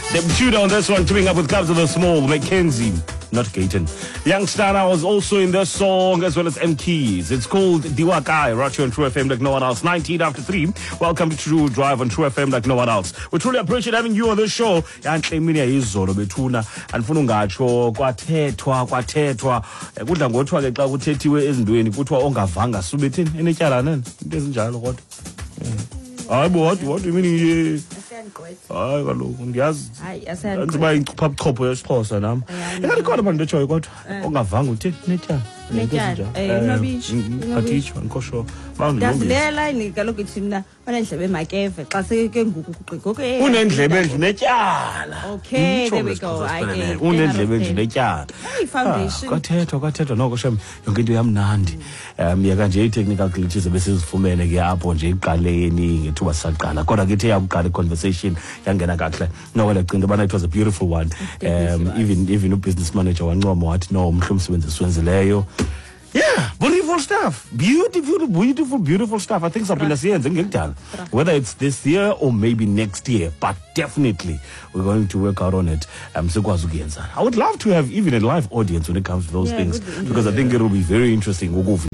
The tune on this one, teaming up with Clubs of the Small, Mackenzie, not Gayton. Youngstana was also in this song, as well as M Keys. It's called Diwakai, right here on True FM like no one else. 19 after 3. Welcome to True Drive on True FM like no one else. We truly appreciate having you on this show. Yanhle izolo bethuna andifuna ungatsho kwathethwa kudla ngothiwa ke xa kuthethiwe ezindweni kuthiwa ongavanga subethini enetyala nani into ezinjalo kodwa. Hayi bo what do you mean? Hayi kaloku ndiyazi andiba ichopho yesiXhosa nami ingalikhona abantu etshoyo kodwa ongavanga uthini netyala nobitshi nkosho ndazilela kaloku thina unendlebe makeve xa seke ngoku unendlebe netyala. Okay, there we go. Unendlebe netyala. Kwathethwa noko shem yonke into yamnandi. Yaka nje i-technical glitches ebesizifumene ke apho nje iqaleni ngethuba saqala kodwa ke ithe yaqala i-conversation yangena kahle. No wena cinga bana it was a beautiful one. Even business manager wancoma wathi no umhle umsebenzi siwenzileyo. Yeah, beautiful stuff. Beautiful stuff. I think something whether it's this year or maybe next year, but definitely we're going to work out on it. I would love to have even a live audience when it comes to those things, because I think it will be very interesting.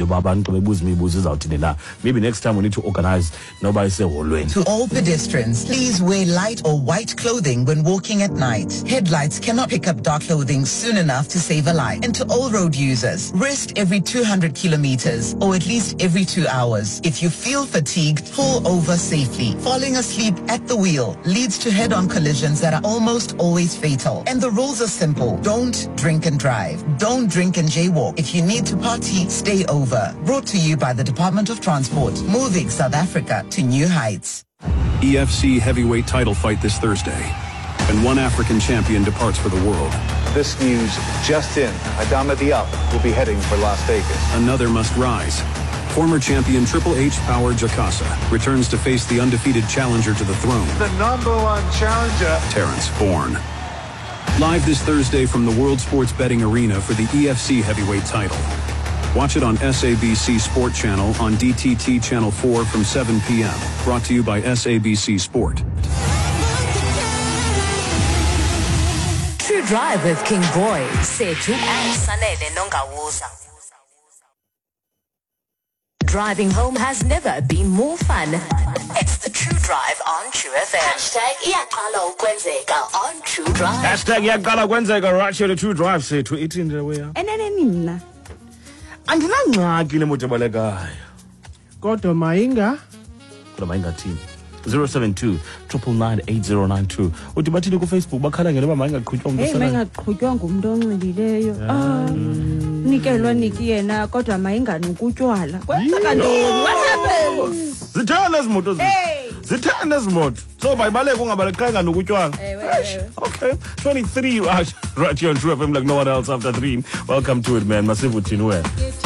Maybe next time we need to organize. Nobody say to all pedestrians, please wear light or white clothing when walking at night. Headlights cannot pick up dark clothing soon enough to save a life. And to all road users, rest every 200 kilometers or at least every 2 hours. If you feel fatigued, pull over safely. Falling asleep at the wheel leads to head-on collisions that are almost always fatal. And the rules are simple. Don't drink and drive. Don't drink and jaywalk. If you need to party, stay over. Brought to you by the Department of Transport, moving South Africa to new heights. EFC heavyweight title fight this Thursday, and one African champion departs for the world. This news just in. Adama Diop will be heading for Las Vegas. Another must rise. Former champion Triple H Power Jakasa returns to face the undefeated challenger to the throne, the #1 challenger, Terrence Bourne. Live this Thursday from the World Sports Betting Arena for the EFC heavyweight title. Watch it on SABC Sport Channel on DTT Channel 4 from 7 p.m. Brought to you by SABC Sport. True Drive with King Boy, Setu and Sanele Nongawuza. Driving home has never been more fun. It's the True Drive on True FM. #iyaqala ukwenzeka on True Drive. #iyaqala ukwenzeka right here to True Drive. Setu ithi into weya. Nina. Andinangxaki le moto ebalekayo. Kodwa mayinga thini? 072-999-8092. Uthi bathini ku Facebook bakhala ngene ba mayingaqhutywa umuntu osana. Mayingaqhutywa ngumuntu onxilileyo. Nikelwa niki yena kodwa mayinganukutywala. Kwenzeka ntoni? What happens? Zithanda ezimoto. Zithanda ezimoto. So bayibaleka ungabalekanga nokutywala. Okay. 23 right here on True FM like no one else after 3. Welcome to it, man. Masive uthini wena.